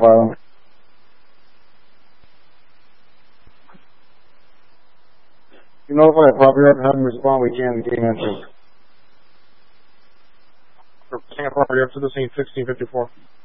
Island. You notify a property owner and have them respond, we can gain entry. We're putting a property up to the scene, 1654.